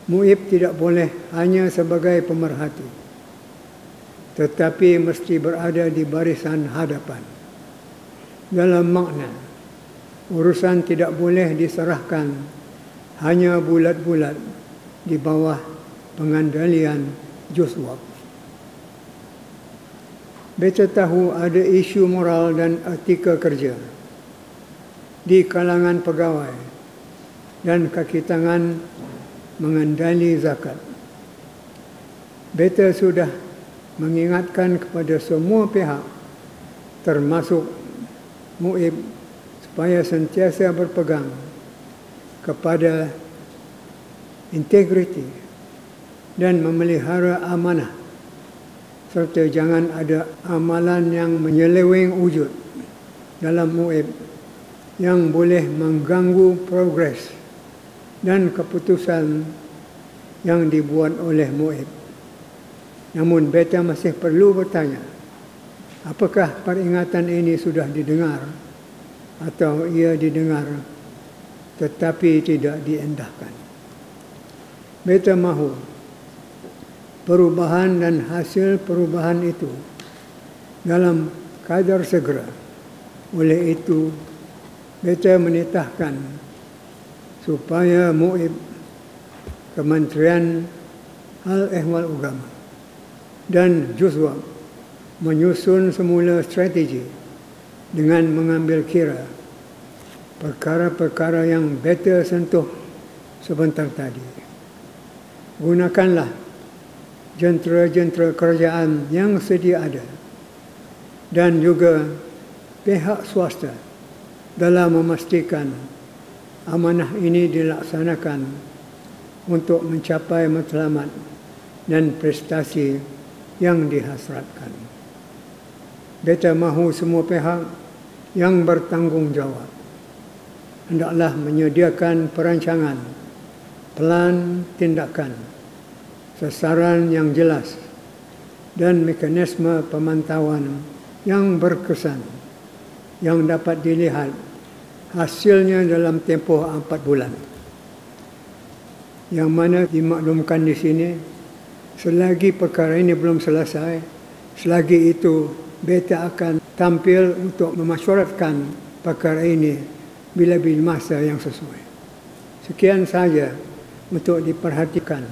Muib tidak boleh hanya sebagai pemerhati, tetapi mesti berada di barisan hadapan. Dalam makna, urusan tidak boleh diserahkan hanya bulat-bulat di bawah pengandalian Juswab. Beta tahu ada isu moral dan etika kerja di kalangan pegawai dan kaki tangan mengendali zakat. Beta sudah mengingatkan kepada semua pihak termasuk Muib supaya sentiasa berpegang kepada integriti dan memelihara amanah, serta jangan ada amalan yang menyeleweng wujud dalam Muib yang boleh mengganggu progres dan keputusan yang dibuat oleh Muib. Namun beta masih perlu bertanya, apakah peringatan ini sudah didengar atau ia didengar tetapi tidak diendahkan? Beta mahu perubahan dan hasil perubahan itu dalam kadar segera. Oleh itu, beta menitahkan supaya Muib Kementerian Hal Ehwal Agama dan Juswab menyusun semula strategi dengan mengambil kira perkara-perkara yang beta sentuh sebentar tadi. Gunakanlah jentera-jentera kerajaan yang sedia ada dan juga pihak swasta dalam memastikan amanah ini dilaksanakan untuk mencapai matlamat dan prestasi yang dihasratkan. Beta mahu semua pihak yang bertanggungjawab hendaklah menyediakan perancangan, pelan tindakan, sasaran yang jelas dan mekanisme pemantauan yang berkesan yang dapat dilihat hasilnya dalam tempoh 4 bulan. Yang mana dimaklumkan di sini, selagi perkara ini belum selesai, selagi itu beta akan tampil untuk memesyuaratkan perkara ini bila-bila masa yang sesuai. Sekian saja untuk diperhatikan.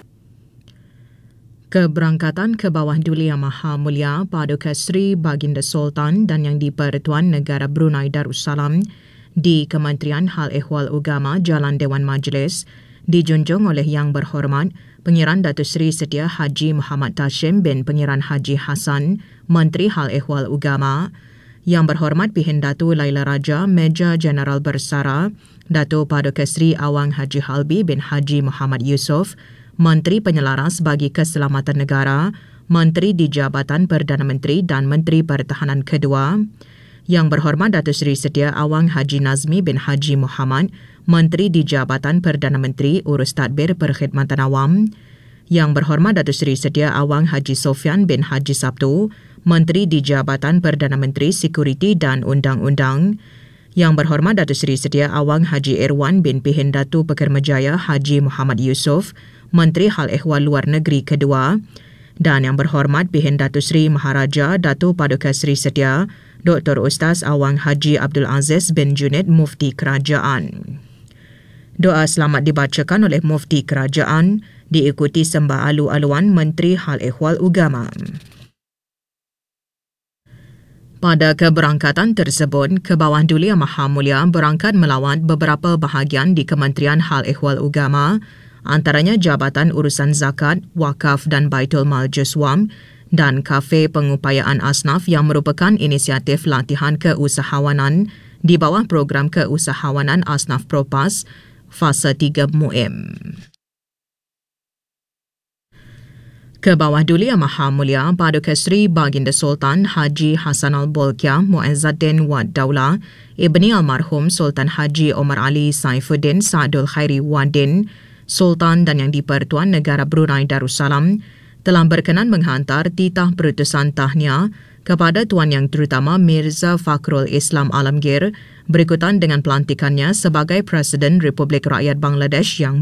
Keberangkatan ke bawah Duli Yang Maha Mulia Paduka Sri Baginda Sultan dan Yang di-Pertuan Negara Brunei Darussalam di Kementerian Hal Ehwal Agama Jalan Dewan Majlis dijunjung oleh Yang Berhormat Pengiran Datuk Seri Setia Haji Muhammad Tashim bin Pengiran Haji Hassan, Menteri Hal Ehwal Agama, Yang Berhormat Pihin Datuk Laila Raja, Meja Jeneral Bersara, Datuk Paduka Seri Awang Haji Halbi bin Haji Muhammad Yusof, Menteri Penyelaras bagi Keselamatan Negara, Menteri di Jabatan Perdana Menteri dan Menteri Pertahanan Kedua, Yang Berhormat Datuk Seri Setia Awang Haji Nazmi bin Haji Muhammad, Menteri di Jabatan Perdana Menteri Urus Tadbir Perkhidmatan Awam, Yang Berhormat Datuk Seri Setia Awang Haji Sofyan bin Haji Sabtu, Menteri di Jabatan Perdana Menteri Sekuriti dan Undang-Undang, Yang Berhormat Datuk Seri Setia Awang Haji Irwan bin Pihin Datuk Pekermajaya Haji Muhammad Yusof, Menteri Hal Ehwal Luar Negeri Kedua, dan Yang Berhormat Pihin Datuk Seri Maharaja Datuk Paduka Seri Setia Dr. Ustaz Awang Haji Abdul Aziz bin Junid Mufti Kerajaan. Doa selamat dibacakan oleh Mufti Kerajaan diikuti sembah alu-aluan Menteri Hal Ehwal Agama. Pada keberangkatan tersebut, ke bawah Duli Yang Maha Mulia berangkat melawat beberapa bahagian di Kementerian Hal Ehwal Agama, antaranya Jabatan Urusan Zakat, Wakaf dan Baitul Mal Juswam dan Kafe Pengupayaan Asnaf yang merupakan inisiatif latihan keusahawanan di bawah program keusahawanan Asnaf Propas Fasa 3 MUIM. Ke bawah Duli Yang Maha Mulia Paduka Sri Baginda Sultan Haji Hassan Al-Bolkiah Mu'izzaddin Wad Daulah Ibni Almarhum Sultan Haji Omar Ali Saifuddin Sa'adul Khairi Wadin, Sultan dan Yang di-Pertuan Negara Brunei Darussalam telah berkenan menghantar titah perutusan tahniah kepada Tuan Yang Terutama Mirza Fakhrul Islam Alamgir berikutan dengan pelantikannya sebagai Presiden Republik Rakyat Bangladesh yang